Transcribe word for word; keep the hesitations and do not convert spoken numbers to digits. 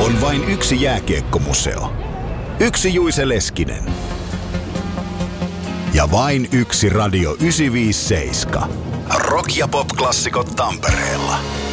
On vain yksi jääkiekkomuseo. Yksi Juise Leskinen. Ja vain yksi Radio yhdeksänsataaviisikymmentäseitsemän. Rock- ja pop-klassikot Tampereella.